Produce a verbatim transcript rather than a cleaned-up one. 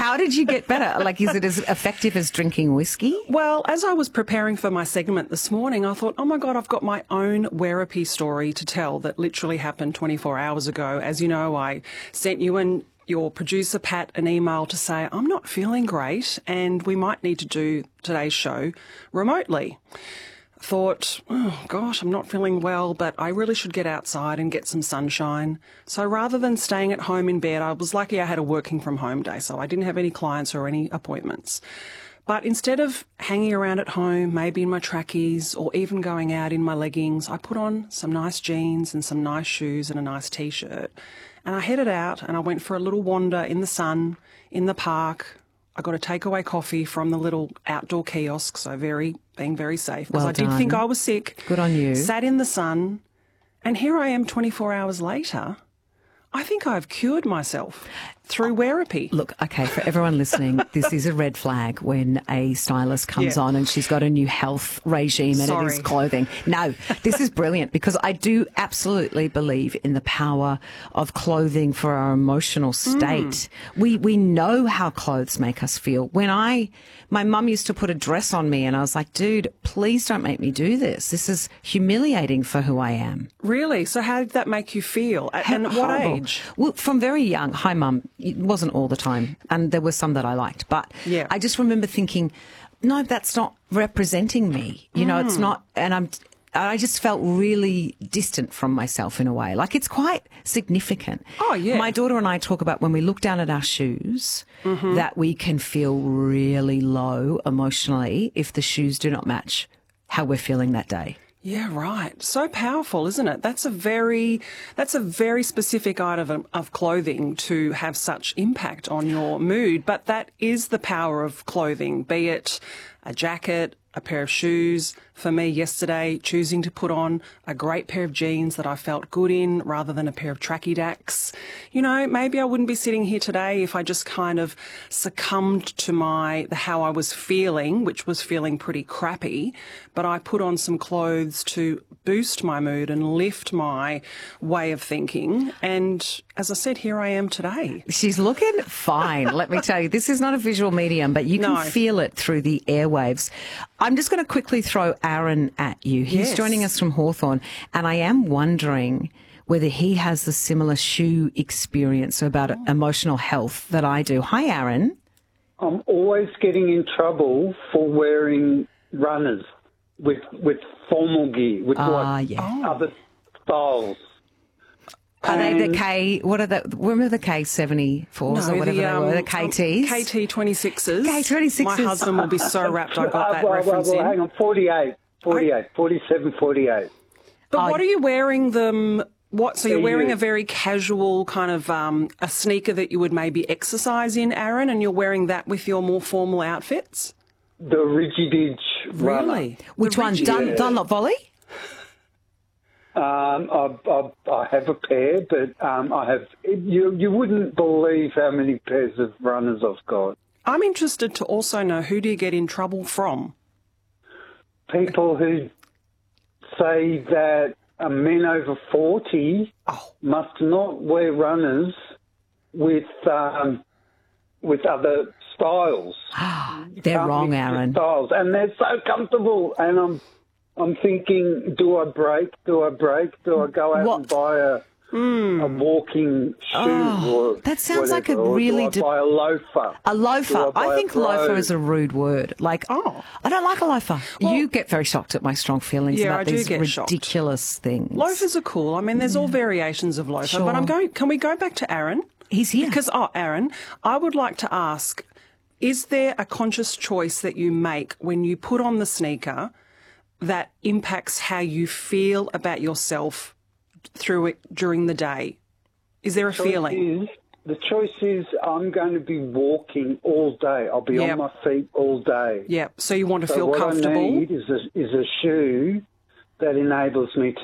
How did you get better? Like, is it as effective as drinking whiskey? Well, as I was preparing for my segment this morning, I thought, oh my God, I've got my own Werripey story to tell that literally happened twenty-four hours ago. As you know, I sent you and your producer, Pat, an email to say, I'm not feeling great and we might need to do today's show remotely. Thought, oh gosh, I'm not feeling well, but I really should get outside and get some sunshine. So rather than staying at home in bed, I was lucky I had a working from home day, so I didn't have any clients or any appointments. But instead of hanging around at home, maybe in my trackies or even going out in my leggings, I put on some nice jeans and some nice shoes and a nice T-shirt. And I headed out and I went for a little wander in the sun, in the park. I got a takeaway coffee from the little outdoor kiosk, so very being very safe. Because Well I did done. think I was sick. Good on you. Sat in the sun, and here I am twenty-four hours later. I think I've cured myself through Werripey. Look, okay, for everyone listening, this is a red flag when a stylist comes Yeah. on and she's got a new health regime and it is Sorry. clothing. No, this is brilliant because I do absolutely believe in the power of clothing for our emotional state. Mm. We we know how clothes make us feel. When I, my mum used to put a dress on me and I was like, dude, please don't make me do this. This is humiliating for who I am. Really? So how did that make you feel? At, and at what Horrible. age? Well, from very young. Hi, Mum. It wasn't all the time, and there were some that I liked. But Yeah. I just remember thinking, no, that's not representing me. You know, it's not. And I'm. I just felt really distant from myself in a way. Like, it's quite significant. Oh, yeah. My daughter and I talk about when we look down at our shoes Mm-hmm. that we can feel really low emotionally if the shoes do not match how we're feeling that day. Yeah, right. So powerful, isn't it? That's a very, that's a very specific item of, of clothing to have such impact on your mood. But that is the power of clothing, be it a jacket, a pair of shoes. For me yesterday, choosing to put on a great pair of jeans that I felt good in rather than a pair of tracky dacks. You know, maybe I wouldn't be sitting here today if I just kind of succumbed to my, the how I was feeling, which was feeling pretty crappy. But I put on some clothes to boost my mood and lift my way of thinking. And as I said, here I am today. She's looking fine, let me tell you. This is not a visual medium, but you can No. feel it through the airwaves. I'm just going to quickly throw Aaron at you. He's Yes. joining us from Hawthorn, and I am wondering whether he has the similar shoe experience about emotional health that I do. Hi, Aaron. I'm always getting in trouble for wearing runners with with formal gear, with Ah, like yeah. other styles. Are they the And K, what are the, remember the K seventy-fours or whatever they were, the K Ts? K T twenty-sixes. K twenty-sixes. My husband will be so wrapped I got Uh, that well, reference well, well, in. hang on, forty-eight, forty-eight, forty-seven, forty-eight. But Oh, what are you wearing them? What? So you're For wearing you. a very casual kind of um, a sneaker that you would maybe exercise in, Aaron, and you're wearing that with your more formal outfits. The Rigidage runner. Really? Which The one? rigid- Dun, Dunlop Volley? Um, I, I, I have a pair, but um, I have. You you wouldn't believe how many pairs of runners I've got. I'm interested to also know, who do you get in trouble from? People who say that uh, men over forty Oh. must not wear runners with um, with other styles. They're Can't wrong, mix the Aaron. Styles, and they're so comfortable. And I'm I'm thinking, do I break? Do I break? Do I go out What? and buy a a walking shoe? Oh, or that sounds like a whatever, or really Do de- I buy a loafer? A loafer. Do I buy I a think loafer bro? is a rude word. Like, Oh. I don't like a loafer. you get very shocked at my strong feelings Yeah, about I do these get shocked. ridiculous things. Loafers are cool. I mean, there's all variations of loafer. Sure. But I'm going. Can we go back to Aaron? He's here. Because, oh, Aaron, I would like to ask, is there a conscious choice that you make when you put on the sneaker that impacts how you feel about yourself through it during the day? Is there a feeling? Is, the choice is I'm going to be walking all day. I'll be Yep. on my feet all day. Yeah. So you want to So feel what comfortable? I need is a, is a shoe that enables me to